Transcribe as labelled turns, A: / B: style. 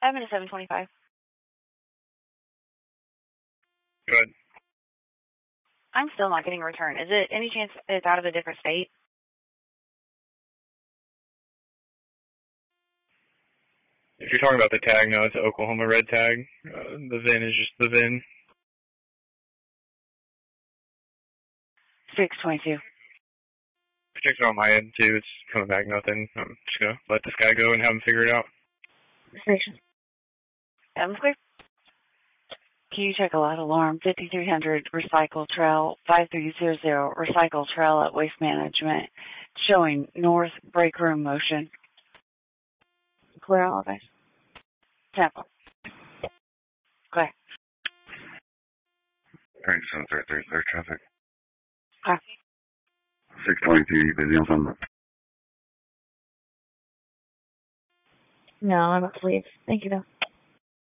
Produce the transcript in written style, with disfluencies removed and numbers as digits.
A: I'm in a 725.
B: Good.
A: I'm still not getting a return. Is it any chance it's out of a different state?
B: If you're talking about the tag, no, it's an Oklahoma red tag. The VIN is just the VIN.
A: 622.
B: Checked it on my end, too. It's coming back nothing. I'm just going to let this guy go and have him figure it out.
A: Station. I'm clear. Can you check a lot alarm 5300 Recycle Trail 5300 Recycle Trail at Waste Management showing north break room motion. Clear elevation. Tampa. Clear.
C: Alright, 733 clear traffic.
A: Okay.
C: 622, busy on something.
A: No, I'm about to leave. Thank you though.